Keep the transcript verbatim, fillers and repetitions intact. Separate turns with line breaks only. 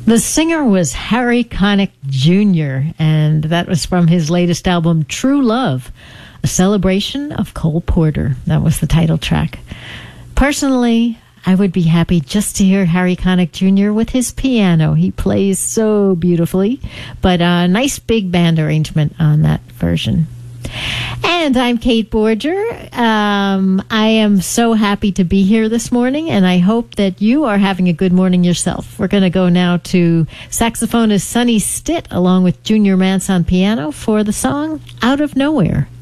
The singer was Harry Connick Junior, and that was from his latest album, True Love, a celebration of Cole Porter. That was the title track. Personally, I would be happy just to hear Harry Connick Junior with his piano. He plays so beautifully, but a nice big band arrangement on that version. And I'm Kate Borger. Um, I am so happy to be here this morning, and I hope that you are having a good morning yourself. We're going to go now to saxophonist Sonny Stitt along with Junior Mance on piano for the song Out of Nowhere.